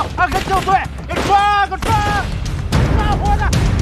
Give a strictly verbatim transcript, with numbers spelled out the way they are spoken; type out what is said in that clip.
啊，跟救队，给抓，给抓！抓活的！